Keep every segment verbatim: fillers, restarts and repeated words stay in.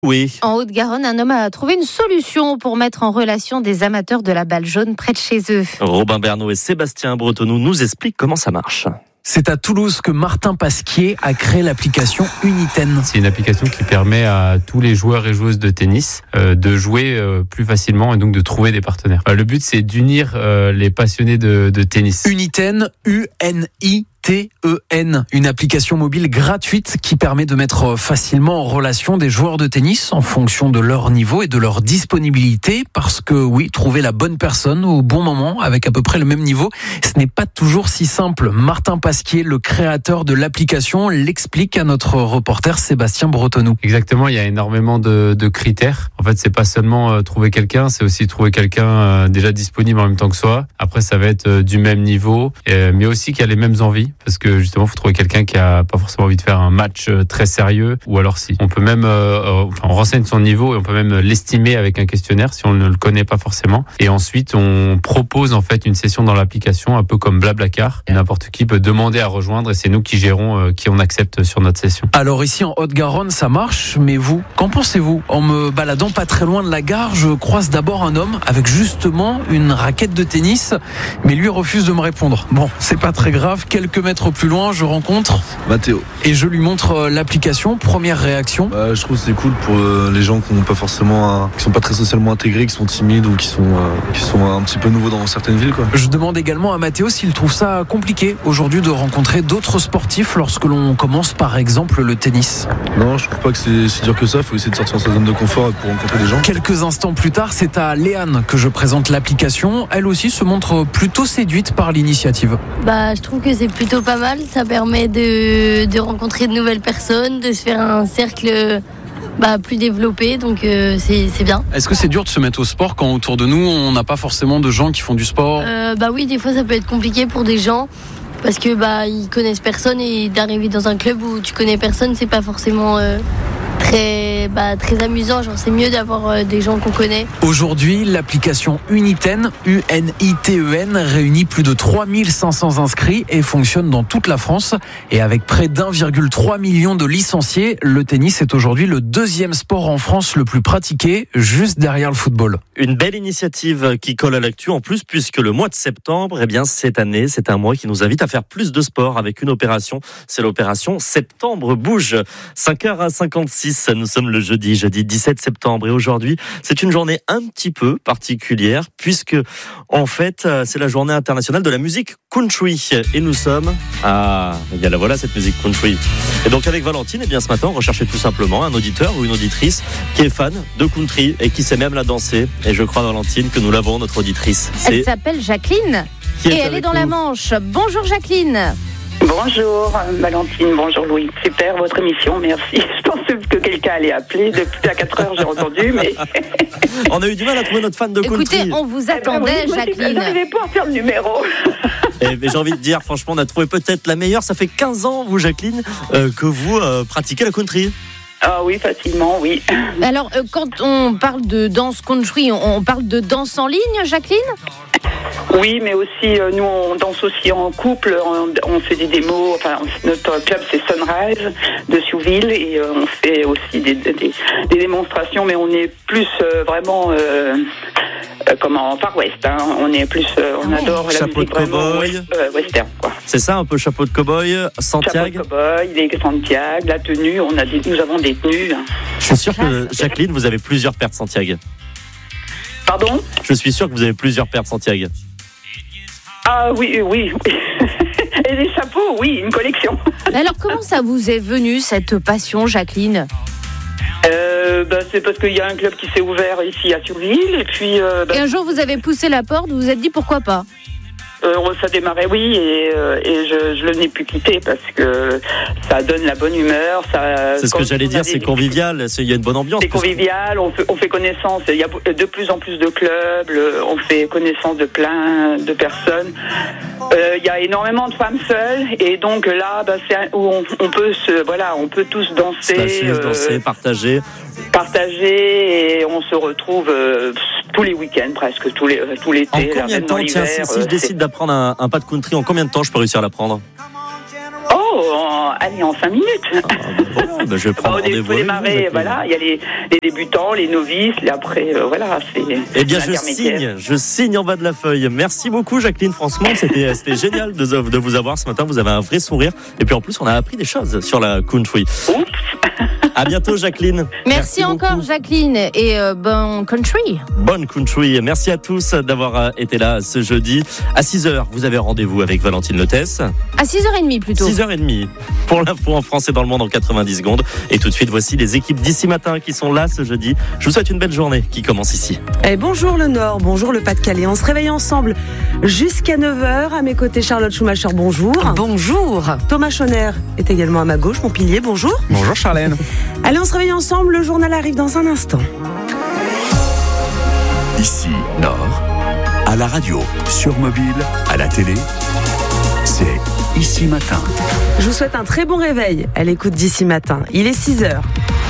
Oui. En Haute-Garonne, un homme a trouvé une solution pour mettre en relation des amateurs de la balle jaune près de chez eux. Robin Bernot et Sébastien Bretonneau nous expliquent comment ça marche. C'est à Toulouse que Martin Pasquier a créé l'application Uniten. C'est une application qui permet à tous les joueurs et joueuses de tennis euh, de jouer euh, plus facilement et donc de trouver des partenaires. Euh, le but, c'est d'unir euh, les passionnés de, de tennis. Uniten, U N I T E N, une application mobile gratuite qui permet de mettre facilement en relation des joueurs de tennis en fonction de leur niveau et de leur disponibilité, parce que oui, trouver la bonne personne au bon moment avec à peu près le même niveau, ce n'est pas toujours si simple. Martin Pasquier, le créateur de l'application, l'explique à notre reporter Sébastien Bretonneau. Exactement, il y a énormément de, de critères. En fait, c'est pas seulement euh, trouver quelqu'un, c'est aussi trouver quelqu'un euh, déjà disponible en même temps que soi. Après, ça va être euh, du même niveau, euh, mais aussi qui a les mêmes envies. Parce que justement, il faut trouver quelqu'un qui a pas forcément envie de faire un match très sérieux, ou alors si. On peut même, euh, enfin, on renseigne son niveau et on peut même l'estimer avec un questionnaire si on ne le connaît pas forcément. Et ensuite, on propose en fait une session dans l'application, un peu comme Blablacar. N'importe qui peut demander à rejoindre et c'est nous qui gérons euh, qui on accepte sur notre session. Alors ici en Haute-Garonne, ça marche, mais vous, qu'en pensez-vous ? En me baladant pas très loin de la gare, je croise d'abord un homme avec justement une raquette de tennis, mais lui refuse de me répondre. Bon, c'est pas très grave, quelques mètres plus loin, je rencontre Mathéo et je lui montre l'application. Première réaction. Bah, je trouve que c'est cool pour euh, les gens qui n'ont pas forcément, un, qui sont pas très socialement intégrés, qui sont timides ou qui sont, euh, qui sont un petit peu nouveaux dans certaines villes, quoi. Je demande également à Mathéo s'il trouve ça compliqué aujourd'hui de rencontrer d'autres sportifs lorsque l'on commence par exemple le tennis. Non, je trouve pas que c'est si dur que ça. Il faut essayer de sortir de sa zone de confort pour rencontrer des gens. Quelques instants plus tard, c'est à Léane que je présente l'application. Elle aussi se montre plutôt séduite par l'initiative. Bah, je trouve que c'est plutôt pas mal. Ça permet de, de rencontrer de nouvelles personnes, de se faire un cercle bah, plus développé, donc euh, c'est, c'est bien. Est-ce que c'est dur de se mettre au sport quand autour de nous, on n'a pas forcément de gens qui font du sport ? euh, Bah oui, des fois ça peut être compliqué pour des gens, parce que bah, ils connaissent personne et d'arriver dans un club où tu connais personne, c'est pas forcément... Euh, Très, bah, très amusant, genre c'est mieux d'avoir euh, des gens qu'on connaît. Aujourd'hui, l'application Uniten, U N I T E N, réunit plus de trois mille cinq cents inscrits et fonctionne dans toute la France. Et avec près d'un virgule trois million de licenciés, le tennis est aujourd'hui le deuxième sport en France le plus pratiqué, juste derrière le football. Une belle initiative qui colle à l'actu en plus, puisque le mois de septembre, eh bien, cette année, c'est un mois qui nous invite à faire plus de sport avec une opération. C'est l'opération Septembre Bouge. cinq heures cinquante-six. Nous sommes le jeudi, jeudi dix-sept septembre. Et aujourd'hui, c'est une journée un petit peu particulière puisque, en fait, c'est la journée internationale de la musique country. Et nous sommes... Ah, il y a la voilà, cette musique country. Et donc, avec Valentine, eh bien, ce matin, on recherchait tout simplement un auditeur ou une auditrice qui est fan de country et qui sait même la danser. Et je crois, Valentine, que nous l'avons, notre auditrice. C'est... Elle s'appelle Jacqueline et elle est dans nous. La Manche. Bonjour Jacqueline. Bonjour Valentine, bonjour Louis. Super votre émission, merci. Je pensais que quelqu'un allait appeler. Depuis à quatre heures, j'ai entendu, mais... On a eu du mal à trouver notre fan de country. Écoutez, on vous attendait, eh ben, oui, Jacqueline. Je n'arrivais pas à faire le numéro. Et j'ai envie de dire, franchement, on a trouvé peut-être la meilleure. Ça fait quinze ans, vous Jacqueline, euh, que vous euh, pratiquez la country. Ah oui, facilement, oui. Alors, euh, quand on parle de danse country, on, on parle de danse en ligne, Jacqueline ? Oui, mais aussi, euh, nous, on danse aussi en couple, on, on fait des démos, enfin, notre club, c'est Sunrise de Siouville, et euh, on fait aussi des, des, des démonstrations, mais on est plus euh, vraiment... Euh, Euh, comment, Far West, hein. On est plus, euh, on adore la chapeau musique de vraiment cow-boy. west, euh, western, quoi. C'est ça, un peu chapeau de cow-boy, Santiago. Chapeau de cow-boy, les Santiago, la tenue, on a des, nous avons des tenues. Je suis sûr que, Jacqueline, vous avez plusieurs paires de Santiago. Pardon ? Je suis sûr que vous avez plusieurs paires de Santiago. Ah oui, oui, oui. Et les chapeaux, oui, une collection. Alors, comment ça vous est venu, cette passion, Jacqueline ? Euh, bah, c'est parce qu'il y a un club qui s'est ouvert ici à Siouville et puis... Euh, bah, et un jour vous avez poussé la porte, vous vous êtes dit pourquoi pas ? Euh, ça démarrait, oui, et, euh, et je, je le n'ai plus quitté parce que ça donne la bonne humeur. Ça, c'est ce que j'allais dire, c'est des... convivial, il y a une bonne ambiance. C'est convivial, on fait, on fait connaissance, il y a de plus en plus de clubs, on fait connaissance de plein de personnes. Euh, il y a énormément de femmes seules, et donc là, bah, c'est où on, on peut se, voilà, on peut tous danser, Stasher, euh, danser, partager, partager, et on se retrouve euh, tous les week-ends, presque tous les, euh, tout l'été. En combien de temps, tiens, si, si je décide d'apprendre un, un pas de country, en combien de temps je peux réussir à l'apprendre ? Oh, en, allez, en cinq minutes. Ah, bah voilà, bah je vais prendre Bah, il faut démarrer, voilà, il y a les, les débutants, les novices, et après, euh, voilà, c'est. Eh bien, je signe, je signe en bas de la feuille. Merci beaucoup, Jacqueline. Franchement, c'était, c'était génial de, de vous avoir ce matin. Vous avez un vrai sourire. Et puis, en plus, on a appris des choses sur la country. Oups. À bientôt, Jacqueline. Merci, Merci encore, beaucoup. Jacqueline, et euh, bon country. Bonne country. Merci à tous d'avoir été là ce jeudi. À six heures, vous avez rendez-vous avec Valentine Lotès. À six heures trente plutôt. six heures trente pour l'info en France et dans le monde en quatre-vingt-dix secondes. Et tout de suite, voici les équipes d'ici matin qui sont là ce jeudi. Je vous souhaite une belle journée qui commence ici. Et bonjour le Nord, bonjour le Pas-de-Calais. On se réveille ensemble jusqu'à neuf heures. À mes côtés, Charlotte Schumacher, bonjour. Bonjour. Thomas Schoner est également à ma gauche, mon pilier, bonjour. Bonjour Charlène. Allez, on se réveille ensemble, le journal arrive dans un instant. Ici, Nord, à la radio, sur mobile, à la télé, c'est Ici Matin. Je vous souhaite un très bon réveil à l'écoute d'Ici Matin. Il est six heures.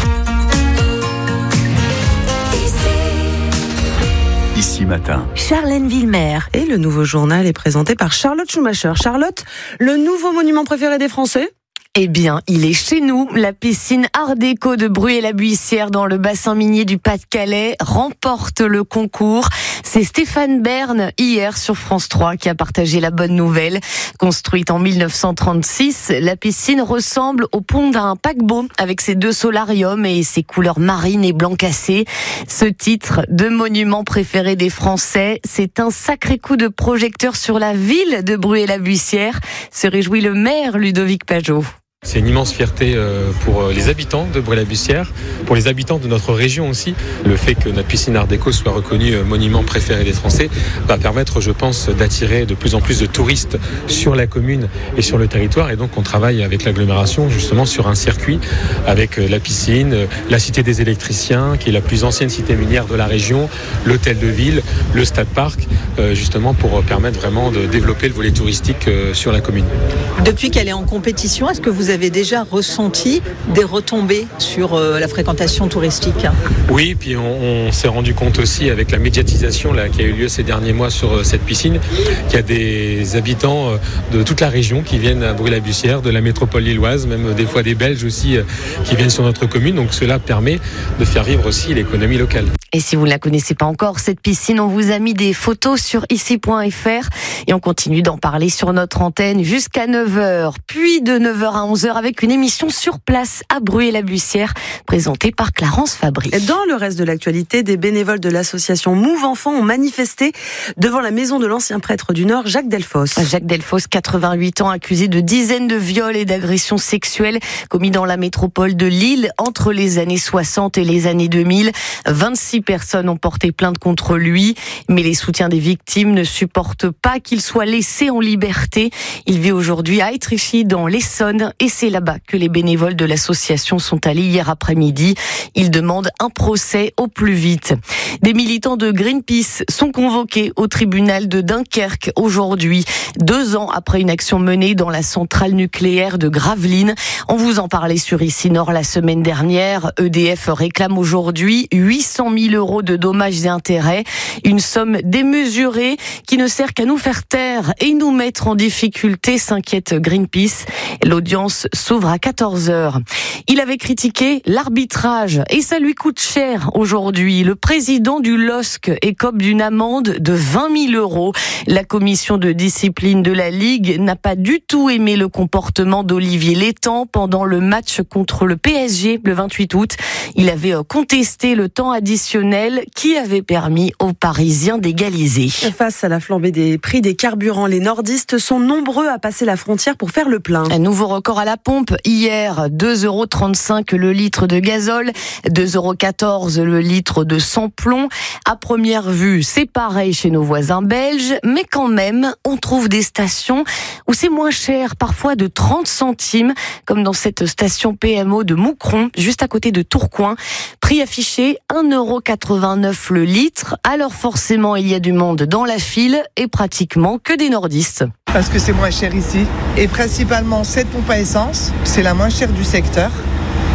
Ici Matin. Charlène Villemer. Et le nouveau journal est présenté par Charlotte Schumacher. Charlotte, le nouveau monument préféré des Français ? Eh bien, il est chez nous. La piscine Art Déco de Bruay-la-Buissière dans le bassin minier du Pas-de-Calais remporte le concours. C'est Stéphane Bern, hier sur France trois, qui a partagé la bonne nouvelle. Construite en mille neuf cent trente-six, la piscine ressemble au pont d'un paquebot avec ses deux solariums et ses couleurs marines et blanc cassé. Ce titre de monument préféré des Français, c'est un sacré coup de projecteur sur la ville de Bruay-la-Buissière, se réjouit le maire Ludovic Pajot. C'est une immense fierté pour les habitants de Bruay-la-Buissière, pour les habitants de notre région aussi. Le fait que notre piscine Art Déco soit reconnue monument préféré des Français va permettre, je pense, d'attirer de plus en plus de touristes sur la commune et sur le territoire. Et donc on travaille avec l'agglomération justement sur un circuit avec la piscine, la cité des électriciens, qui est la plus ancienne cité minière de la région, l'hôtel de ville, le stade-parc, justement pour permettre vraiment de développer le volet touristique sur la commune. Depuis qu'elle est en compétition, est-ce que vous Vous avez déjà ressenti des retombées sur euh, la fréquentation touristique ? Oui, puis on, on s'est rendu compte aussi avec la médiatisation là, qui a eu lieu ces derniers mois sur euh, cette piscine, qu'il y a des habitants euh, de toute la région qui viennent à Bruay-la-Buissière, de la métropole lilloise, même euh, des fois des Belges aussi euh, qui viennent sur notre commune. Donc cela permet de faire vivre aussi l'économie locale. Et si vous ne la connaissez pas encore, cette piscine, on vous a mis des photos sur ici point f r et on continue d'en parler sur notre antenne jusqu'à neuf heures, puis de neuf heures à onze heures avec une émission sur place à Bruay-la-Buissière présentée par Clarence Fabry. Dans le reste de l'actualité, des bénévoles de l'association Move Enfants ont manifesté devant la maison de l'ancien prêtre du Nord, Jacques Delfosse. Jacques Delfosse, quatre-vingt-huit ans, accusé de dizaines de viols et d'agressions sexuelles commis dans la métropole de Lille entre les années soixante et les années deux mille. vingt-six personnes ont porté plainte contre lui, mais les soutiens des victimes ne supportent pas qu'il soit laissé en liberté. Il vit aujourd'hui à Étréchy dans l'Essonne et c'est là-bas que les bénévoles de l'association sont allés hier après-midi. Ils demandent un procès au plus vite. Des militants de Greenpeace sont convoqués au tribunal de Dunkerque aujourd'hui, deux ans après une action menée dans la centrale nucléaire de Gravelines. On vous en parlait sur Ici Nord la semaine dernière. E D F réclame aujourd'hui huit cent mille euros de dommages et intérêts, une somme démesurée qui ne sert qu'à nous faire taire et nous mettre en difficulté, s'inquiète Greenpeace. L'audience s'ouvre à quatorze heures. Il avait critiqué l'arbitrage et ça lui coûte cher aujourd'hui. Le président du L O S C écope d'une amende de vingt mille euros. La commission de discipline de la Ligue n'a pas du tout aimé le comportement d'Olivier Létang pendant le match contre le P S G le vingt-huit août. Il avait contesté le temps additionnel qui avait permis aux Parisiens d'égaliser. Face à la flambée des prix des carburants, les nordistes sont nombreux à passer la frontière pour faire le plein. Un nouveau record à la pompe. Hier, deux euros trente-cinq le litre de gazole, deux euros quatorze le litre de sans-plomb. À première vue, c'est pareil chez nos voisins belges, mais quand même, on trouve des stations où c'est moins cher, parfois de trente centimes, comme dans cette station P M O de Moucron, juste à côté de Tourcoing. Prix affiché, un euro quatre-vingt-neuf le litre. Alors forcément, il y a du monde dans la file et pratiquement que des nordistes. Parce que c'est moins cher ici. Et principalement, cette pompe à essence, c'est la moins chère du secteur.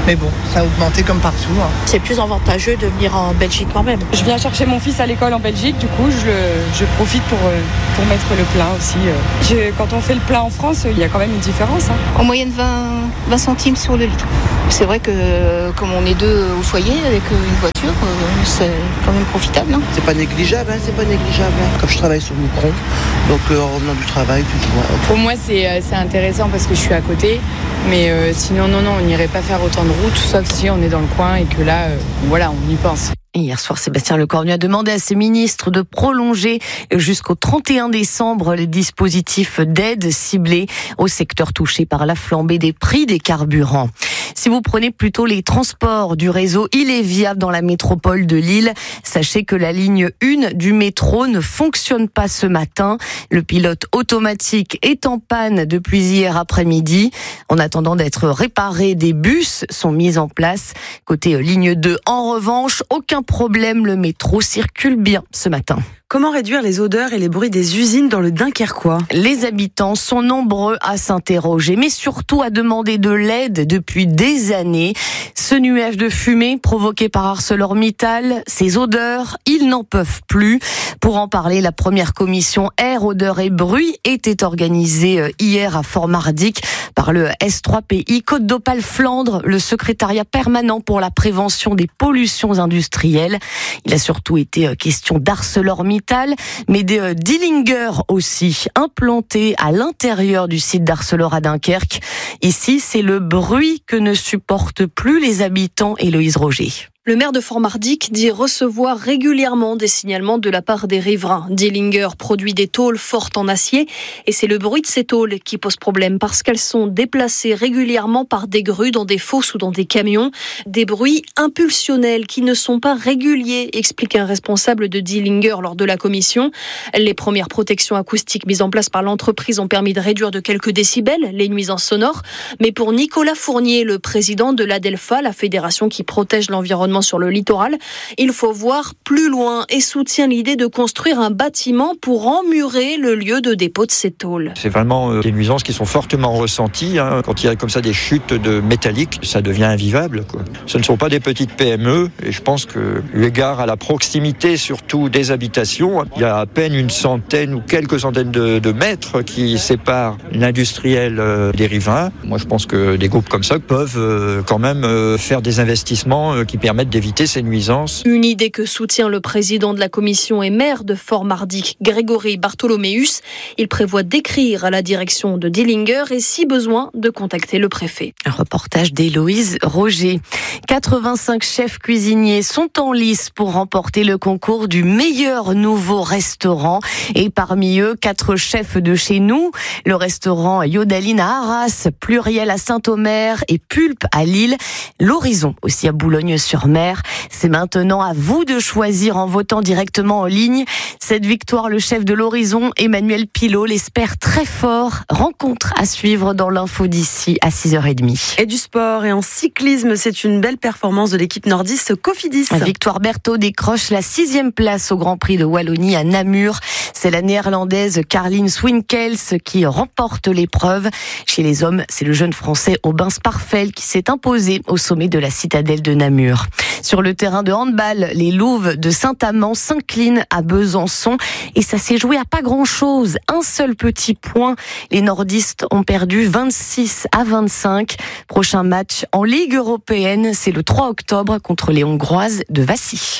Mais bon, ça a augmenté comme partout. Hein. C'est plus avantageux de venir en Belgique quand même. Je viens chercher mon fils à l'école en Belgique, du coup je, je profite pour, pour mettre le plein aussi. Je, quand on fait le plein en France, il y a quand même une différence. Hein. En moyenne vingt, vingt centimes sur le litre. C'est vrai que comme on est deux au foyer avec une voiture, c'est quand même profitable. Hein. C'est pas négligeable, hein, c'est pas négligeable. Hein. Comme je travaille sur Moucron, donc euh, en revenant du travail, tout vois. Pour moi c'est, c'est intéressant parce que je suis à côté, mais euh, sinon non, non, on n'irait pas faire autant de route, sauf si on est dans le coin et que là, euh, voilà, on y pense. Hier soir, Sébastien Lecornu a demandé à ses ministres de prolonger jusqu'au trente et un décembre les dispositifs d'aide ciblés au secteur touché par la flambée des prix des carburants. Si vous prenez plutôt les transports du réseau Il est viable dans la métropole de Lille, sachez que la ligne un du métro ne fonctionne pas ce matin. Le pilote automatique est en panne depuis hier après-midi. En attendant d'être réparé, des bus sont mis en place. Côté ligne deux, en revanche, aucun problème, le métro circule bien ce matin. Comment réduire les odeurs et les bruits des usines dans le Dunkerquois ? Les habitants sont nombreux à s'interroger, mais surtout à demander de l'aide depuis des années. Ce nuage de fumée provoqué par ArcelorMittal, ces odeurs, ils n'en peuvent plus. Pour en parler, la première commission air, odeur et bruit était organisée hier à Fort-Mardic par le S trois P I Côte d'Opale Flandre, le secrétariat permanent pour la prévention des pollutions industrielles. Il a surtout été question d'ArcelorMittal, mais des Dillinger aussi, implantés à l'intérieur du site d'Arcelor à Dunkerque. Ici, c'est le bruit que ne supportent plus les habitants. Héloïse Roger. Le maire de Fort-Mardic dit recevoir régulièrement des signalements de la part des riverains. Dillinger produit des tôles fortes en acier et c'est le bruit de ces tôles qui pose problème parce qu'elles sont déplacées régulièrement par des grues dans des fosses ou dans des camions. Des bruits impulsionnels qui ne sont pas réguliers, explique un responsable de Dillinger lors de la commission. Les premières protections acoustiques mises en place par l'entreprise ont permis de réduire de quelques décibels les nuisances sonores. Mais pour Nicolas Fournier, le président de l'Adelpha, la fédération qui protège l'environnement sur le littoral, il faut voir plus loin et soutient l'idée de construire un bâtiment pour emmurer le lieu de dépôt de ces tôles. C'est vraiment euh, des nuisances qui sont fortement ressenties. Hein. Quand il y a comme ça des chutes de métallique, ça devient invivable, quoi. Ce ne sont pas des petites P M E et je pense que, eu égard à la proximité surtout des habitations, il y a à peine une centaine ou quelques centaines de, de mètres qui séparent l'industriel euh, des riverains. Moi je pense que des groupes comme ça peuvent euh, quand même euh, faire des investissements euh, qui permettent d'éviter ces nuisances. Une idée que soutient le président de la commission et maire de Fort-Mardic, Grégory Bartholoméus. Il prévoit d'écrire à la direction de Dillinger et, si besoin, de contacter le préfet. Un reportage d'Héloïse Roger. quatre-vingt-cinq chefs cuisiniers sont en lice pour remporter le concours du meilleur nouveau restaurant. Et parmi eux, quatre chefs de chez nous. Le restaurant Yodaline à Arras, Pluriel à Saint-Omer et Pulpe à Lille. L'Horizon aussi à Boulogne-sur-Mer. C'est maintenant à vous de choisir en votant directement en ligne. Cette victoire, le chef de l'Horizon, Emmanuel Pilot, l'espère très fort. Rencontre à suivre dans l'info d'ici à six heures trente. Et du sport et en cyclisme, c'est une belle performance de l'équipe nordiste Cofidis. Victoire Berthaud décroche la sixième place au Grand Prix de Wallonie à Namur. C'est la néerlandaise Carline Swinkels qui remporte l'épreuve. Chez les hommes, c'est le jeune français Aubin Sparfel qui s'est imposé au sommet de la citadelle de Namur. Sur le terrain de handball, les Louves de Saint-Amand s'inclinent à Besançon et ça s'est joué à pas grand-chose. Un seul petit point. Les nordistes ont perdu vingt-six à vingt-cinq. Prochain match en Ligue européenne, c'est le trois octobre contre les Hongroises de Vassy.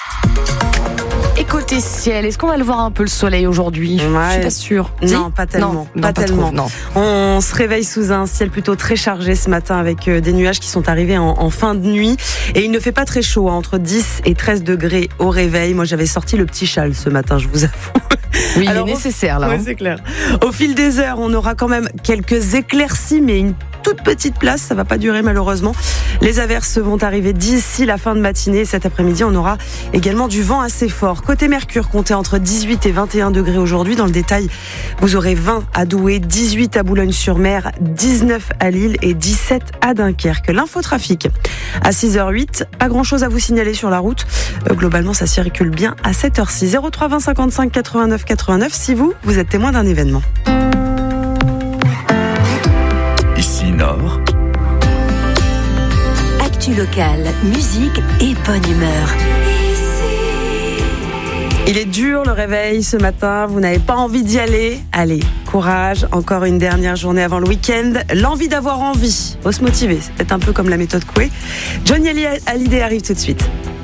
Et côté ciel, est-ce qu'on va le voir un peu le soleil aujourd'hui ? Ouais. Je suis pas sûre. Non, pas tellement. Non, pas, non, pas tellement. trop, non. On se réveille sous un ciel plutôt très chargé ce matin avec des nuages qui sont arrivés en, en fin de nuit. Et il ne fait pas très chaud, hein, entre dix et treize degrés au réveil. Moi, j'avais sorti le petit châle ce matin, je vous avoue. Oui, alors, il est nécessaire là. Ouais, hein. c'est clair. Au fil des heures, on aura quand même quelques éclaircies, mais une toute petite place, ça va pas durer malheureusement. Les averses vont arriver d'ici la fin de matinée. Cet après-midi, on aura également du vent assez fort. Côté Mercure, comptez entre dix-huit et vingt et un degrés aujourd'hui. Dans le détail, vous aurez vingt à Douai, dix-huit à Boulogne-sur-Mer, dix-neuf à Lille et dix-sept à Dunkerque. L'infotrafic à six heures huit. Pas grand-chose à vous signaler sur la route. Euh, globalement, ça circule bien à sept heures six. zéro trois vingt cinquante-cinq quatre-vingt-neuf quatre-vingt-neuf si vous, vous êtes témoin d'un événement. Ici Nord, Actu locale, musique et bonne humeur. Il est dur le réveil ce matin, vous n'avez pas envie d'y aller. Allez, courage, encore une dernière journée avant le week-end. L'envie d'avoir envie, faut se motiver, c'est peut-être un peu comme la méthode Coué. Johnny Hallyday arrive tout de suite.